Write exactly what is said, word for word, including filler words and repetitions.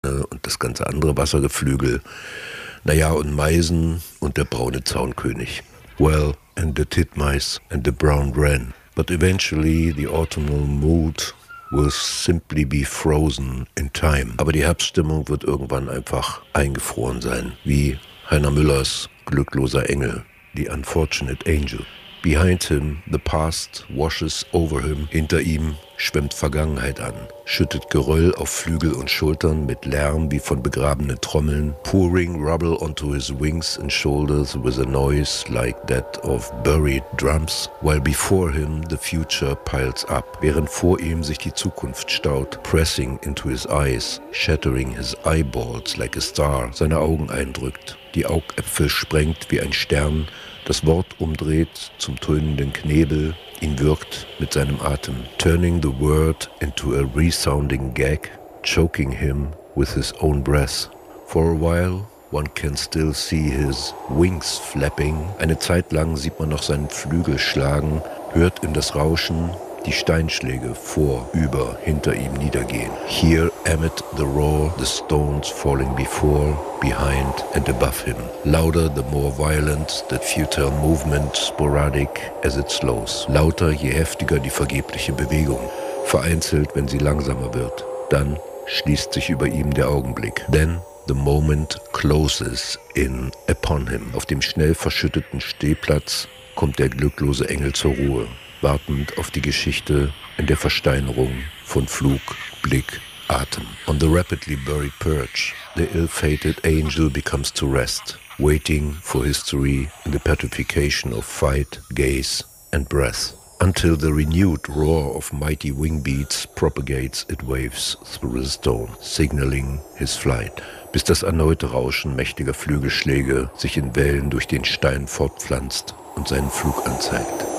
und das ganze andere Wassergeflügel. Naja, und Meisen und der braune Zaunkönig. Well, and the titmice and the brown wren. But eventually the autumnal mood will simply be frozen in time. Aber die Herbststimmung wird irgendwann einfach eingefroren sein, wie Heiner Müllers glückloser Engel, The Unfortunate Angel. Behind him, the past washes over him. Hinter ihm schwemmt Vergangenheit an, schüttet Geröll auf Flügel und Schultern mit Lärm wie von begrabenen Trommeln, pouring rubble onto his wings and shoulders with a noise like that of buried drums, while before him the future piles up, während vor ihm sich die Zukunft staut, pressing into his eyes, shattering his eyeballs like a star, seine Augen eindrückt, die Augäpfel sprengt wie ein Stern, das Wort umdreht zum tönenden Knebel, ihn wirkt mit seinem Atem, turning the word into a resounding gag, choking him with his own breath. For a while one can still see his wings flapping. Eine Zeit lang sieht man noch seinen Flügel schlagen, hört in das Rauschen die Steinschläge vor, über, hinter ihm niedergehen. Here amid the roar, the stones falling before, behind and above him. Louder the more violent, the futile movement, sporadic as it slows. Lauter je heftiger die vergebliche Bewegung, vereinzelt, wenn sie langsamer wird. Dann schließt sich über ihm der Augenblick. Then the moment closes in upon him. Auf dem schnell verschütteten Stehplatz kommt der glücklose Engel zur Ruhe, wartend auf die Geschichte in der Versteinerung von Flug, Blick, Atem. On the rapidly buried perch, the ill-fated angel becomes to rest, waiting for history in the petrification of fight, gaze and breath, until the renewed roar of mighty wing beats propagates its waves through the stone, signaling his flight, bis das erneute Rauschen mächtiger Flügelschläge sich in Wellen durch den Stein fortpflanzt und seinen Flug anzeigt.